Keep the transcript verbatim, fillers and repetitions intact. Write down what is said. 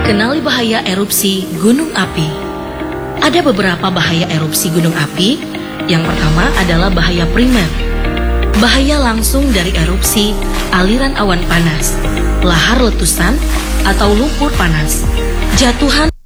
Kenali bahaya erupsi gunung api. Ada beberapa bahaya erupsi gunung api. Yang pertama adalah bahaya primer. Bahaya langsung dari erupsi, aliran awan panas, lahar letusan, atau lumpur panas, jatuhan